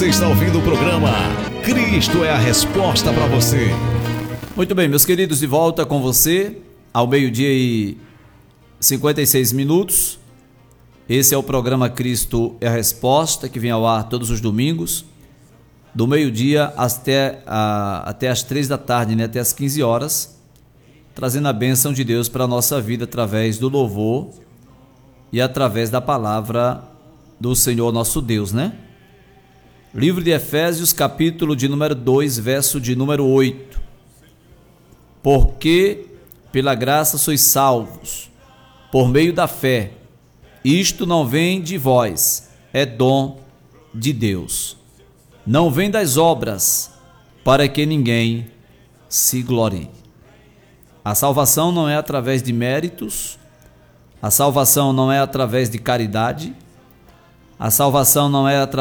Você está ouvindo o programa Cristo é a Resposta para você. Muito bem, meus queridos, de volta com você ao meio-dia e 56 minutos. Esse é o programa Cristo é a Resposta, que vem ao ar todos os domingos, do meio-dia até as 3 da tarde, né? Até as 15 horas, trazendo a bênção de Deus para a nossa vida através do louvor e através da palavra do Senhor nosso Deus, né? Livro de Efésios, capítulo de número 2, verso de número 8. Porque pela graça sois salvos, por meio da fé. Isto não vem de vós, é dom de Deus. Não vem das obras, para que ninguém se glorie. A salvação não é através de méritos, a salvação não é através de caridade, a salvação não é através